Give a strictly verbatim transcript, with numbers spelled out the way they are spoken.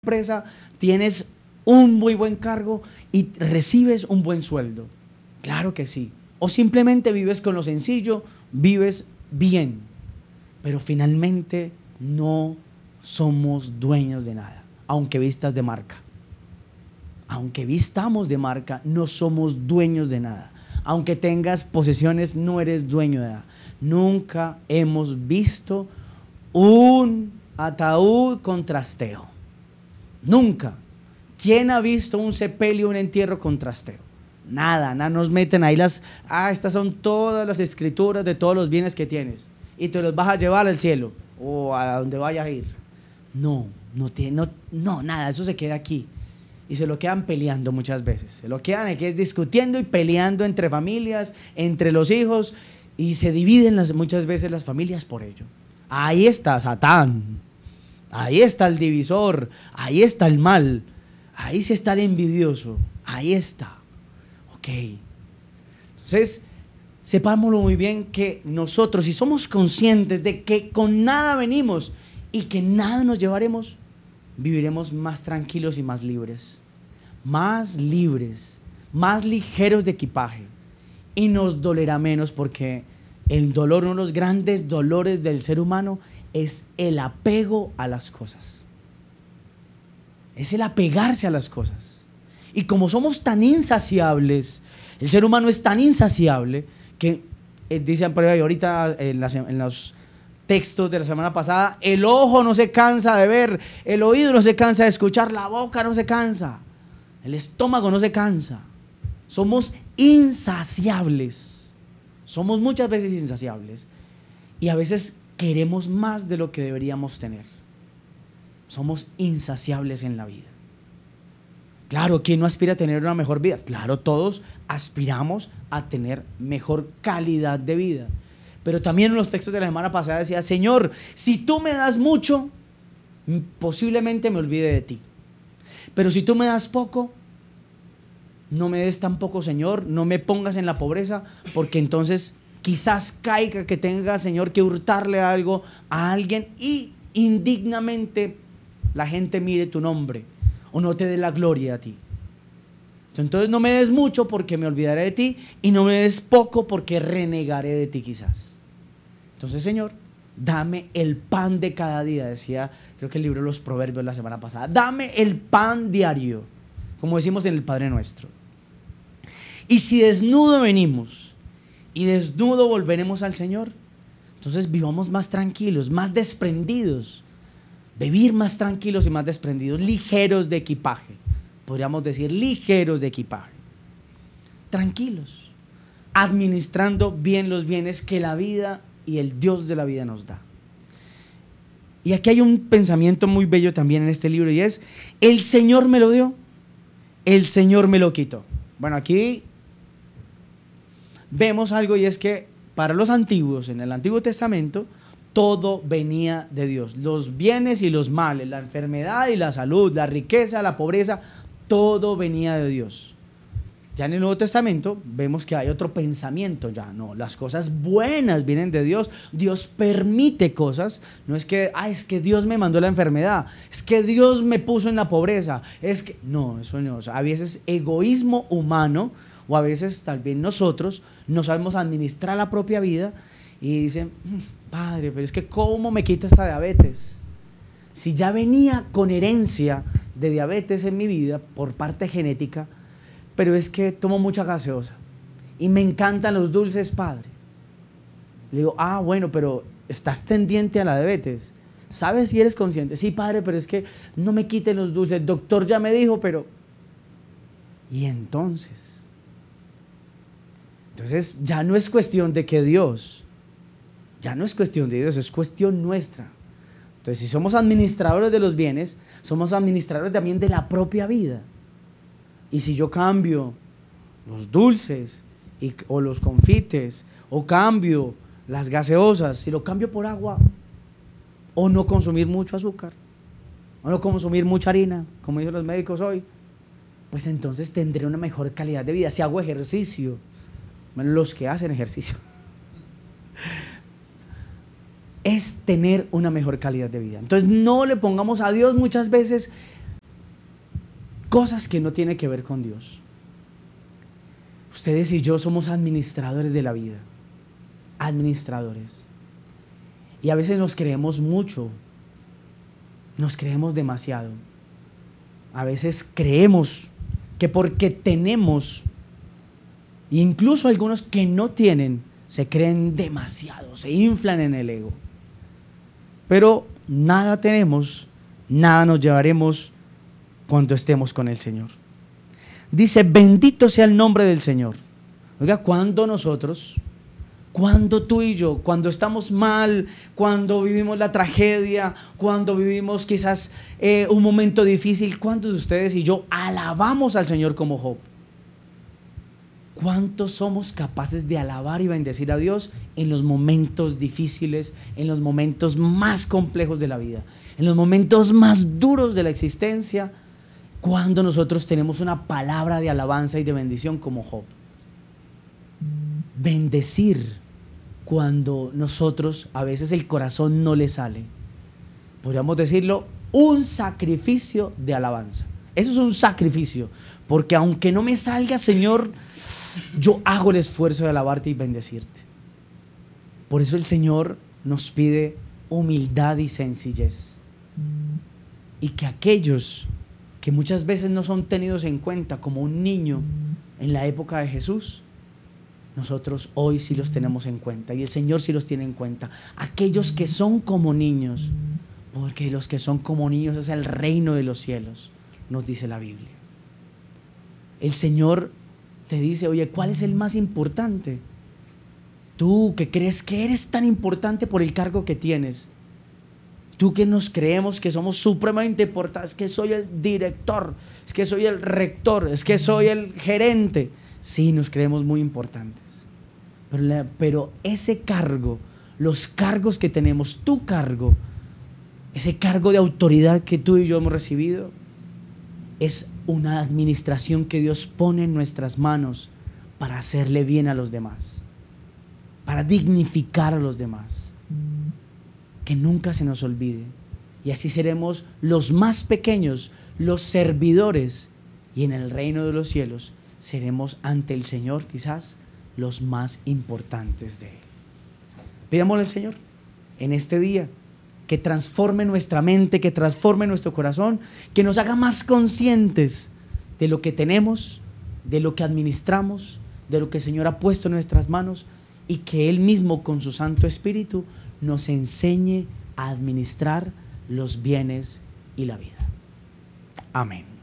empresa, tienes un muy buen cargo y recibes un buen sueldo. Claro que sí. O simplemente vives con lo sencillo, vives bien. Pero finalmente no somos dueños de nada, aunque vistas de marca. Aunque vistamos de marca, no somos dueños de nada. Aunque tengas posesiones, no eres dueño de nada. Nunca hemos visto un ataúd con trasteo. Nunca. ¿Quién ha visto un sepelio, un entierro con trasteo? Nada, nada, nos meten ahí las, ah, estas son todas las escrituras de todos los bienes que tienes y te los vas a llevar al cielo o a donde vayas a ir. No, no, tiene, no, no, nada, eso se queda aquí y se lo quedan peleando muchas veces. Se lo quedan aquí es discutiendo y peleando entre familias, entre los hijos y se dividen las, muchas veces las familias por ello. Ahí está Satán, ahí está el divisor, ahí está el mal, ahí sí está el envidioso, ahí está. Ok, entonces sepámoslo muy bien que nosotros, si somos conscientes de que con nada venimos y que nada nos llevaremos, viviremos más tranquilos y más libres, más libres, más ligeros de equipaje y nos dolerá menos, porque el dolor, uno de los grandes dolores del ser humano es el apego a las cosas, es el apegarse a las cosas. Y como somos tan insaciables, el ser humano es tan insaciable que, eh, dicen por ahí ahorita en, las, en los textos de la semana pasada, el ojo no se cansa de ver, el oído no se cansa de escuchar, la boca no se cansa, el estómago no se cansa. Somos insaciables, somos muchas veces insaciables y a veces queremos más de lo que deberíamos tener. Somos insaciables en la vida. Claro, ¿quién no aspira a tener una mejor vida? Claro, todos aspiramos a tener mejor calidad de vida. Pero también en los textos de la semana pasada decía, Señor, si tú me das mucho, posiblemente me olvide de ti. Pero si tú me das poco, no me des tampoco, Señor, no me pongas en la pobreza, porque entonces quizás caiga que tenga, Señor, que hurtarle algo a alguien y indignamente la gente mire tu nombre. O no te dé la gloria a ti. Entonces no me des mucho porque me olvidaré de ti, y no me des poco porque renegaré de ti quizás. Entonces, Señor, dame el pan de cada día, decía, creo que el libro de los Proverbios la semana pasada. Dame el pan diario, como decimos en el Padre Nuestro. Y si desnudo venimos y desnudo volveremos al Señor, entonces vivamos más tranquilos, más desprendidos. Vivir más tranquilos y más desprendidos, ligeros de equipaje. Podríamos decir ligeros de equipaje. Tranquilos. Administrando bien los bienes que la vida y el Dios de la vida nos da. Y aquí hay un pensamiento muy bello también en este libro, y es: el Señor me lo dio, el Señor me lo quitó. Bueno, aquí vemos algo, y es que para los antiguos, en el Antiguo Testamento, todo venía de Dios. Los bienes y los males, la enfermedad y la salud, la riqueza, la pobreza, todo venía de Dios. Ya en el Nuevo Testamento vemos que hay otro pensamiento. Ya no, las cosas buenas vienen de Dios. Dios permite cosas. No es que, ah, es que Dios me mandó la enfermedad, es que Dios me puso en la pobreza. Es que, no, eso no. O sea, a veces egoísmo humano, o a veces tal vez nosotros no sabemos administrar la propia vida y dicen, Padre, pero es que ¿cómo me quito esta diabetes? Si ya venía con herencia de diabetes en mi vida por parte genética, pero es que tomo mucha gaseosa y me encantan los dulces, Padre. Le digo, ah, bueno, pero estás tendiente a la diabetes. ¿Sabes si eres consciente? Sí, Padre, pero es que no me quiten los dulces. El doctor ya me dijo, pero... Y entonces... Entonces ya no es cuestión de que Dios... Ya no es cuestión de Dios, es cuestión nuestra. Entonces, si somos administradores de los bienes, somos administradores también de la propia vida. Y si yo cambio los dulces y, o los confites, o cambio las gaseosas, si lo cambio por agua, o no consumir mucho azúcar, o no consumir mucha harina, como dicen los médicos hoy, pues entonces tendré una mejor calidad de vida. Si hago ejercicio, bueno, los que hacen ejercicio, es tener una mejor calidad de vida. Entonces no le pongamos a Dios muchas veces cosas que no tienen que ver con Dios. Ustedes y yo somos administradores de la vida, administradores. Y a veces nos creemos mucho, nos creemos demasiado. A veces creemos que porque tenemos, e incluso algunos que no tienen, se creen demasiado, se inflan en el ego. Pero nada tenemos, nada nos llevaremos cuando estemos con el Señor. Dice, bendito sea el nombre del Señor. Oiga, cuando nosotros, cuando tú y yo, cuando estamos mal, cuando vivimos la tragedia, cuando vivimos quizás eh, un momento difícil, ¿cuántos de ustedes y yo alabamos al Señor como Job? ¿Cuántos somos capaces de alabar y bendecir a Dios en los momentos difíciles, en los momentos más complejos de la vida, en los momentos más duros de la existencia? Cuando nosotros tenemos una palabra de alabanza y de bendición como Job. Bendecir cuando nosotros a veces el corazón no le sale. Podríamos decirlo, un sacrificio de alabanza. Eso es un sacrificio, porque aunque no me salga, Señor, yo hago el esfuerzo de alabarte y bendecirte. Por eso el Señor nos pide humildad y sencillez. Y que aquellos que muchas veces no son tenidos en cuenta como un niño en la época de Jesús, nosotros hoy sí los tenemos en cuenta y el Señor sí los tiene en cuenta. Aquellos que son como niños, porque los que son como niños es el reino de los cielos, nos dice la Biblia. El Señor te dice, oye, ¿cuál es el más importante? Tú que crees que eres tan importante por el cargo que tienes, tú que nos creemos que somos supremamente importantes, es que soy el director, es que soy el rector, es que soy el gerente. Sí, nos creemos muy importantes. Pero, la, pero ese cargo, los cargos que tenemos, tu cargo, ese cargo de autoridad que tú y yo hemos recibido, es una administración que Dios pone en nuestras manos para hacerle bien a los demás, para dignificar a los demás. Que nunca se nos olvide. Y así seremos los más pequeños, los servidores. Y en el reino de los cielos seremos ante el Señor quizás los más importantes de Él. Pidámosle al Señor en este día que transforme nuestra mente, que transforme nuestro corazón, que nos haga más conscientes de lo que tenemos, de lo que administramos, de lo que el Señor ha puesto en nuestras manos, y que Él mismo con su Santo Espíritu nos enseñe a administrar los bienes y la vida. Amén.